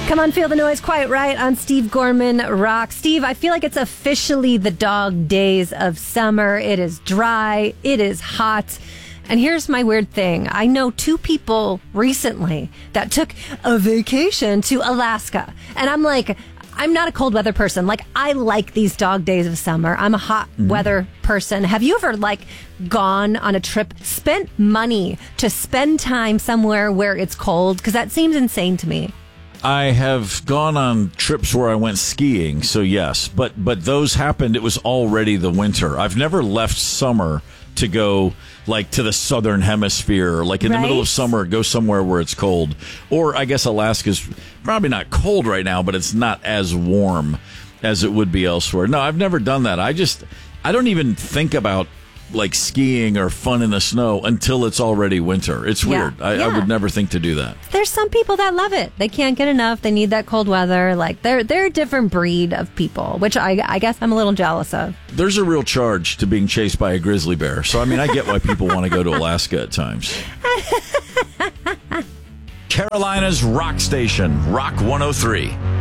Come on, feel the noise, Quiet Riot on Steve Gorman Rock. Steve, I feel like it's officially the dog days of summer. It is dry. It is hot. And here's my weird thing. I know two people recently that took a vacation to Alaska. And I'm like, I'm not a cold weather person. Like, I like these dog days of summer. I'm a hot weather person. Have you ever, gone on a trip, spent money to spend time somewhere where it's cold? Because that seems insane to me. I have gone on trips where I went skiing, so yes. But those happened, it was already the winter. I've never left summer to go, to the southern hemisphere, in the middle of summer, go somewhere where it's cold. Or I guess Alaska's probably not cold right now, but it's not as warm as it would be elsewhere. No, I've never done that. I don't even think about skiing or fun in the snow until it's already winter. It's weird. I would never think to do that. There's some people that love it. They can't get enough. They need that cold weather. They're a different breed of people, which I guess I'm a little jealous of. There's a real charge to being chased by a grizzly bear. So, I get why people want to go to Alaska at times. Carolina's rock station, Rock 103.